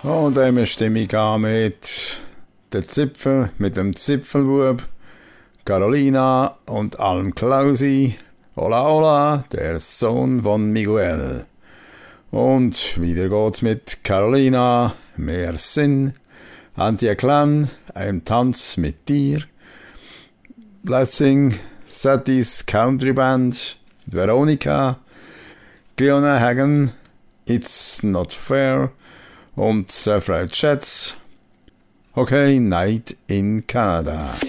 Und dann stimme ich an mit der Zipfel, mit dem Zipfelbub, Carolina und Alm Klausi. Hola, hola, der Sohn von Miguel. Und wieder geht's mit Carolina, mehr Sinn, Anti-Clan, ein Tanz mit dir, Blessing, Satis Country Band, Veronica, Cleona Hagen, It's Not Fair und Frau Schätz, Okay Night in Canada.